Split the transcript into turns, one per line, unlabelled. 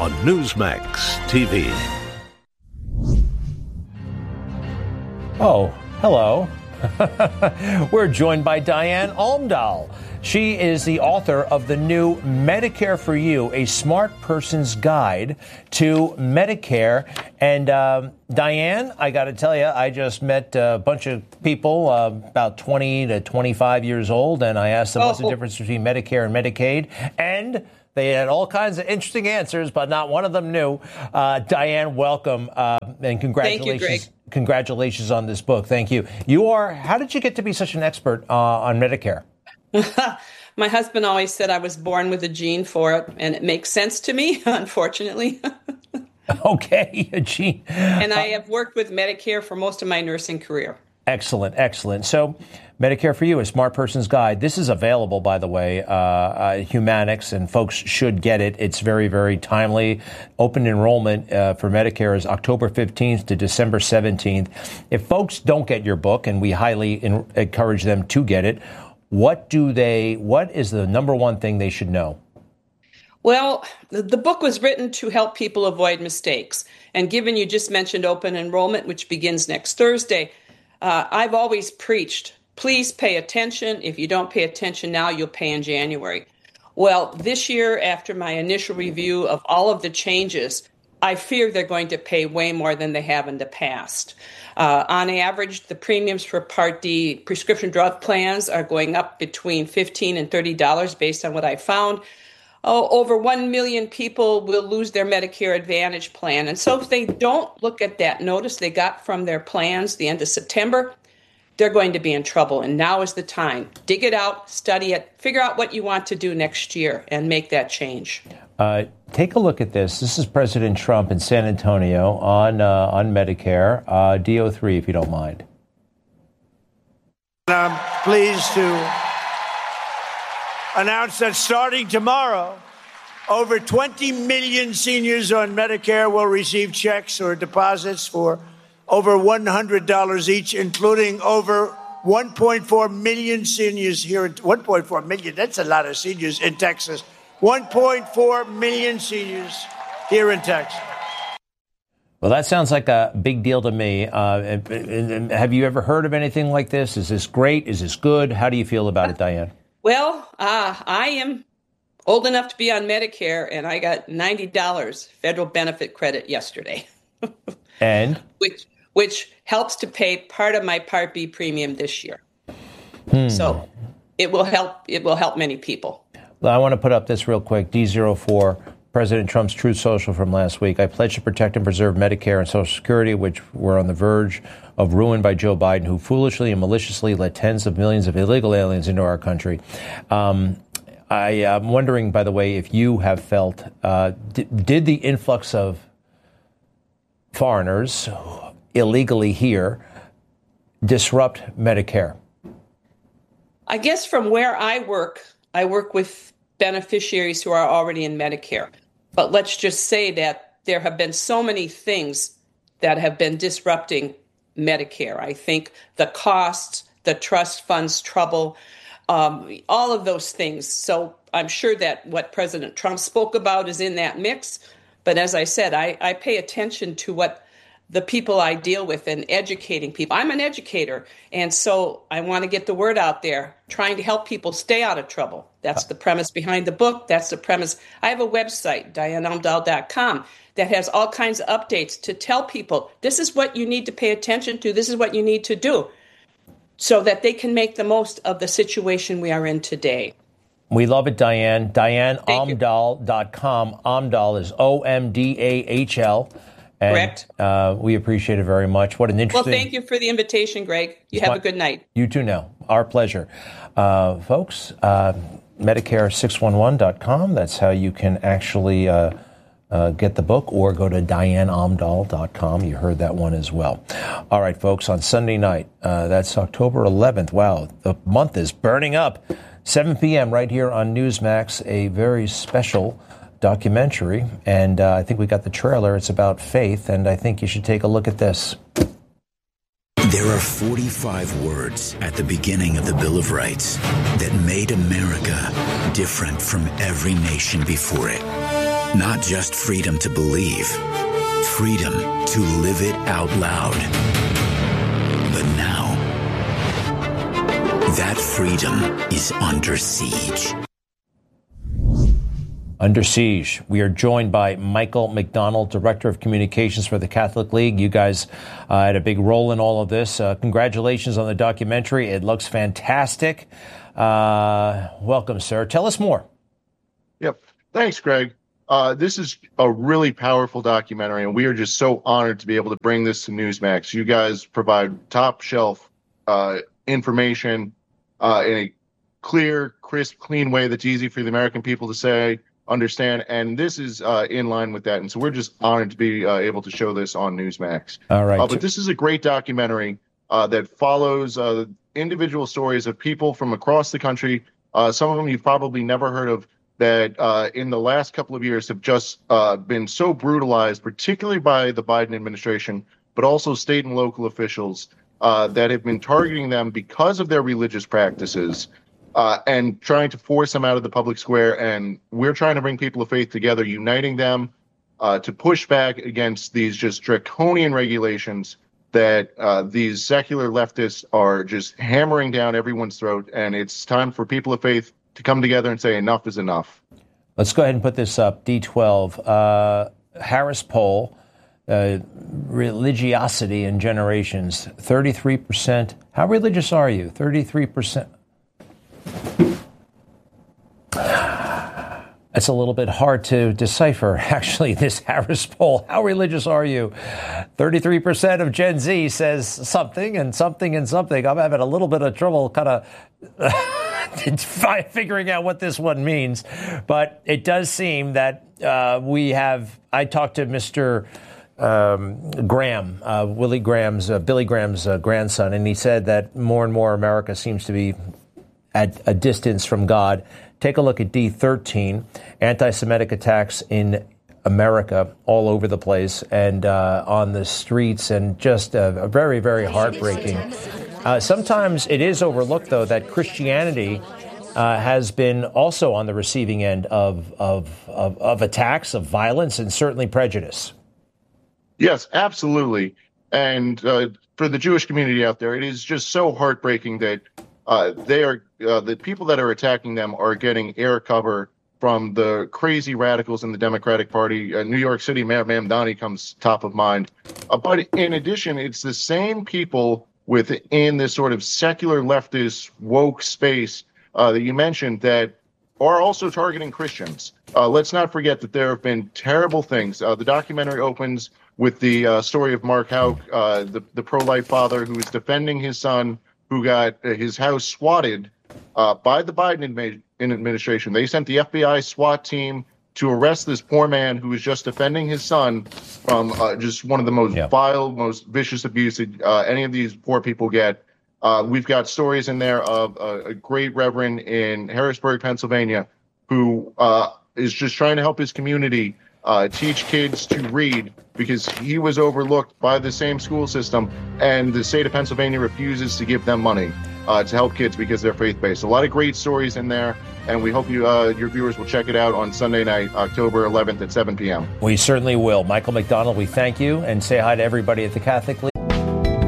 on Newsmax TV.
Oh, hello. We're joined by Diane Almdahl. She is the author of the new Medicare for You, a smart person's guide to Medicare. And Diane, I got to tell you, I just met a bunch of people about 20 to 25 years old, and I asked them what's the difference between Medicare and Medicaid. And they had all kinds of interesting answers, but not one of them knew. Diane, welcome, and congratulations.
Thank you, Greg.
Congratulations on this book. Thank you. How did you get to be such an expert on Medicare?
My husband always said I was born with a gene for it, and it makes sense to me, unfortunately.
Okay, a gene.
And I have worked with Medicare for most of my nursing career.
Excellent, excellent. So, Medicare for You, a smart person's guide. This is available, by the way, Humanics, and folks should get it. It's very, very timely. Open enrollment for Medicare is October 15th to December 17th. If folks don't get your book, and we highly encourage them to get it, what is the number one thing they should know?
Well, the book was written to help people avoid mistakes. And given you just mentioned open enrollment, which begins next Thursday, I've always preached, please pay attention. If you don't pay attention now, you'll pay in January. Well, this year, after my initial review of all of the changes, I fear they're going to pay way more than they have in the past. On average, the premiums for Part D prescription drug plans are going up between $15 and $30 based on what I found. Over 1 million people will lose their Medicare Advantage plan. And so if they don't look at that notice they got from their plans the end of September, they're going to be in trouble. And now is the time. Dig it out, study it, figure out what you want to do next year, and make that change.
Take a look at this. This is President Trump in San Antonio on Medicare. DO3, if you don't mind.
I'm pleased to announce that starting tomorrow, over 20 million seniors on Medicare will receive checks or deposits for over $100 each, including over 1.4 million seniors here. 1.4 million, that's a lot of seniors in Texas. 1.4 million seniors here in Texas.
Well, that sounds like a big deal to me. And have you ever heard of anything like this? Is this great? Is this good? How do you feel about it, Diane?
Well, I am old enough to be on Medicare, and I got $90 federal benefit credit yesterday.
And?
Which helps to pay part of my Part B premium this year. So it will help many people.
I want to put up this real quick. D04, President Trump's Truth Social from last week. I pledge to protect and preserve Medicare and Social Security, which were on the verge of ruin by Joe Biden, who foolishly and maliciously let tens of millions of illegal aliens into our country. I am wondering, by the way, if you have felt, did the influx of foreigners illegally here disrupt Medicare?
I guess from where I work with beneficiaries who are already in Medicare. But let's just say that there have been so many things that have been disrupting Medicare. I think the costs, the trust funds trouble, all of those things. So I'm sure that what President Trump spoke about is in that mix. But as I said, I pay attention to what the people I deal with and educating people. I'm an educator, and so I want to get the word out there, trying to help people stay out of trouble. That's the premise behind the book. That's the premise. I have a website, DianeAlmdahl.com, that has all kinds of updates to tell people, this is what you need to pay attention to, this is what you need to do, so that they can make the most of the situation we are in today.
We love it, Diane. DianeAlmdahl.com. Almdahl is OMDAHL.
Correct.
We appreciate it very much. What an interesting...
Well, thank you for the invitation, Greg. You have a good night.
You too now. Our pleasure. Folks, Medicare611.com. That's how you can actually get the book, or go to DianeAlmdahl.com. You heard that one as well. All right, folks, on Sunday night, that's October 11th. Wow, the month is burning up. 7 p.m. right here on Newsmax, a very special documentary, and I think we got the trailer. It's about faith, and I think you should take a look at this.
There are 45 words at the beginning of the Bill of Rights that made America different from every nation before it. Not just freedom to believe, freedom to live it out loud. But now, that freedom is under siege.
Under siege. We are joined by Michael McDonald, Director of Communications for the Catholic League. You guys had a big role in all of this. Congratulations on the documentary. It looks fantastic. Welcome, sir. Tell us more.
Yep. Thanks, Greg. This is a really powerful documentary, and we are just so honored to be able to bring this to Newsmax. You guys provide top shelf information in a clear, crisp, clean way that's easy for the American people to say, understand, and this is in line with that. And so we're just honored to be able to show this on Newsmax.
All right.
But this is a great documentary that follows individual stories of people from across the country. Some of them you've probably never heard of, that in the last couple of years have just been so brutalized, particularly by the Biden administration, but also state and local officials that have been targeting them because of their religious practices and trying to force them out of the public square. And we're trying to bring people of faith together, uniting them to push back against these just draconian regulations that these secular leftists are just hammering down everyone's throat. And it's time for people of faith to come together and say enough is enough.
Let's go ahead and put this up. D12, Harris poll, religiosity in generations, 33%. How religious are you? 33%. It's a little bit hard to decipher, actually, this Harris poll. How religious are you? 33% of Gen Z says something and something and something. I'm having a little bit of trouble kind of figuring out what this one means. But it does seem that I talked to Mr. Graham, Billy Graham's grandson, and he said that more and more America seems to be at a distance from God. Take a look at D13, anti-Semitic attacks in America all over the place and on the streets, and just very, very heartbreaking. Sometimes it is overlooked, though, that Christianity has been also on the receiving end of attacks, of violence, and certainly prejudice.
Yes, absolutely. And for the Jewish community out there, it is just so heartbreaking that the people that are attacking them are getting air cover from the crazy radicals in the Democratic Party. New York City Mayor Mamdani comes top of mind. But in addition, it's the same people within this sort of secular leftist woke space that you mentioned that are also targeting Christians. Let's not forget that there have been terrible things. The documentary opens with the story of Mark Houck, the pro-life father who is defending his son, who got his house swatted by the Biden administration. They sent the FBI SWAT team to arrest this poor man who was just defending his son from just one of the most vile, most vicious abuse any of these poor people get. We've got stories in there of a great reverend in Harrisburg, Pennsylvania, who is just trying to help his community teach kids to read because he was overlooked by the same school system, and the state of Pennsylvania refuses to give them money to help kids because they're faith-based. A lot of great stories in there, and we hope your viewers will check it out on Sunday night, October 11th at 7 p.m.
We certainly will. Michael McDonald, we thank you, and say hi to everybody at the Catholic League.